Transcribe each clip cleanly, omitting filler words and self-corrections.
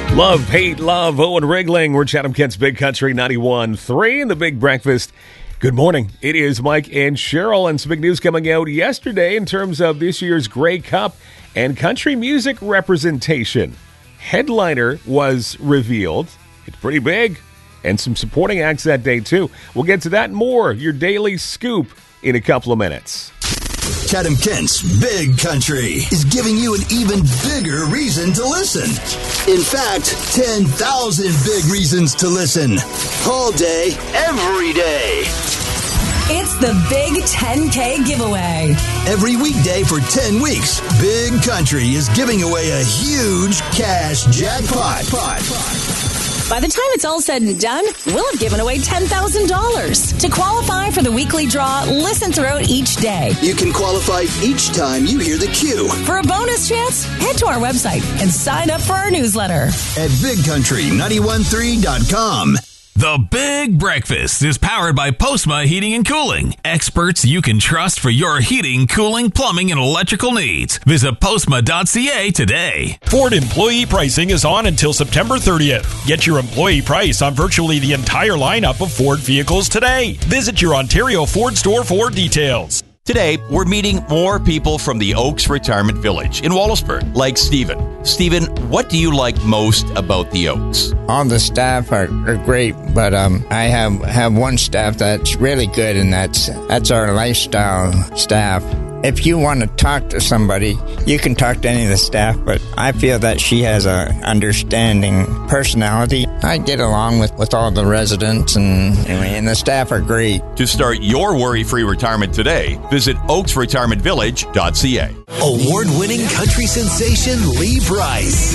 Love, hate, love. Owen Rigling. We're Chatham-Kent's Big Country 91.3 in the Big Breakfast. Good morning. It is Mike and Cheryl, and some big news coming out yesterday in terms of this year's Grey Cup and country music representation. Headliner was revealed. It's pretty big. And some supporting acts that day, too. We'll get to that and more. Your daily scoop in a couple of minutes. Chatham-Kent's Big Country is giving you an even bigger reason to listen. In fact, 10,000 big reasons to listen. All day, every day. It's the Big 10K giveaway. Every weekday for 10 weeks, Big Country is giving away a huge cash jackpot. By the time it's all said and done, we'll have given away $10,000. To qualify for the weekly draw, listen throughout each day. You can qualify each time you hear the cue. For a bonus chance, head to our website and sign up for our newsletter at bigcountry913.com. The Big Breakfast is powered by Postma Heating and Cooling. Experts you can trust for your heating, cooling, plumbing, and electrical needs. Visit postma.ca today. Ford employee pricing is on until September 30th. Get your employee price on virtually the entire lineup of Ford vehicles today. Visit your Ontario Ford store for details. Today, we're meeting more people from the Oaks Retirement Village in Wallaceburg, like Stephen. Stephen, what do you like most about the Oaks? All the staff are great, but I have one staff that's really good, and that's our lifestyle staff. If you want to talk to somebody, you can talk to any of the staff, but I feel that she has a understanding personality. I get along with all the residents, and the staff are great. To start your worry-free retirement today, visit oaksretirementvillage.ca. Award-winning country sensation Lee Brice.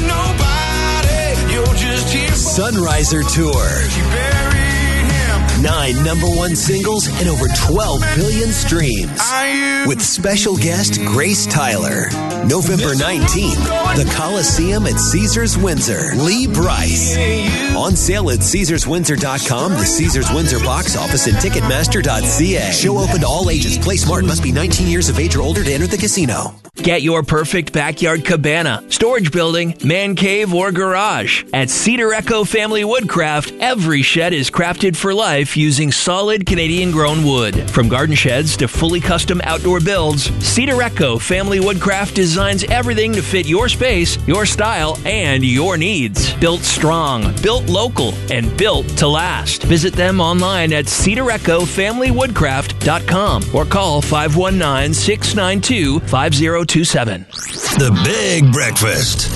Sunriser Tour. 9 number one singles and over 12 billion streams. With special guest Grace Tyler. November 19th, the Coliseum at Caesars Windsor. Lee Brice. On sale at CaesarsWindsor.com, the Caesars Windsor box office, and Ticketmaster.ca. Show open to all ages. Play smart. Must be 19 years of age or older to enter the casino. Get your perfect backyard cabana, storage building, man cave, or garage. At Cedar Echo Family Woodcraft, every shed is crafted for life using solid Canadian-grown wood. From garden sheds to fully custom outdoor builds, Cedar Echo Family Woodcraft designs everything to fit your space, your style, and your needs. Built strong, built local, and built to last. Visit them online at cedarecho.familywoodcraft.com or call 519-692-5027. The Big Breakfast.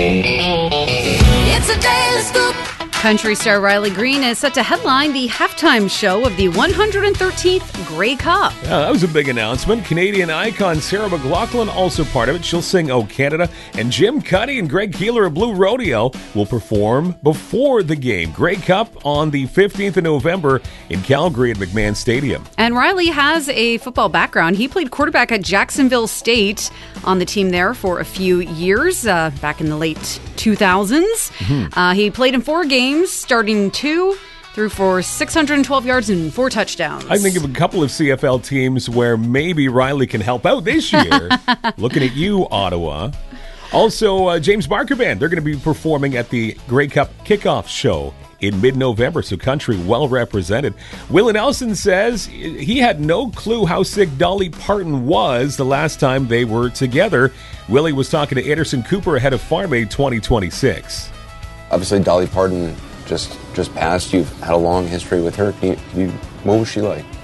It's a daily scoop. Country star Riley Green is set to headline the halftime show of the 113th Grey Cup. Yeah, that was a big announcement. Canadian icon Sarah McLachlan also part of it. She'll sing "Oh Canada," and Jim Cuddy and Greg Keeler of Blue Rodeo will perform before the game. Grey Cup on the 15th of November in Calgary at McMahon Stadium. And Riley has a football background. He played quarterback at Jacksonville State on the team there for a few years, back in the late 2000s. He played in 4 games, starting 2, threw for 612 yards and 4 touchdowns. I think of a couple of CFL teams where maybe Riley can help out this year. Looking at you, Ottawa. Also, James Barker Band. They're going to be performing at the Grey Cup kickoff show in mid-November, so country well represented. Willie Nelson says he had no clue how sick Dolly Parton was the last time they were together. Willie was talking to Anderson Cooper ahead of Farm Aid 2026. Obviously, Dolly Parton just passed. You've had a long history with her. What was she like?